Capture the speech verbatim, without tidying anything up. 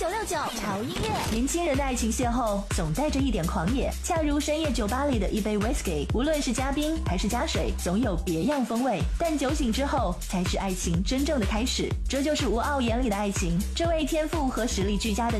九六九潮音乐。 年轻人的爱情邂逅总带着一点狂野，恰如深夜酒吧里的一杯 whisky， 无论是加冰还是加水，总有别样风味。但酒醒之后，才是爱情真正的开始。这就是吴傲眼里的爱情。这位天赋和实力俱佳的